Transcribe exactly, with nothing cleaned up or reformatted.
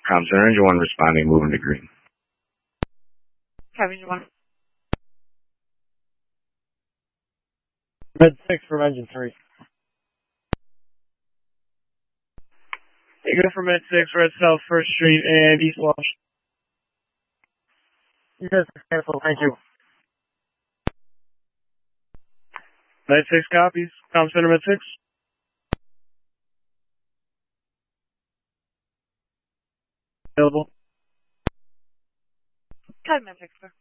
Com Center, Engine one responding, moving to green. Copy, Engine one. Med six from Engine three. Hey, go for Med six, Red South First Street and East Walsh. You guys are canceled, thank you. Med six copies. Com Center, Med six. Available. Copy, Med six, sir.